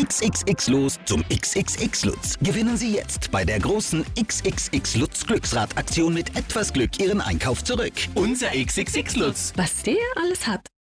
XXX Los zum XXX Lutz. Gewinnen Sie jetzt bei der großen XXX Lutz Glücksrad-Aktion mit etwas Glück Ihren Einkauf zurück. Unser XXX Lutz. Was der alles hat.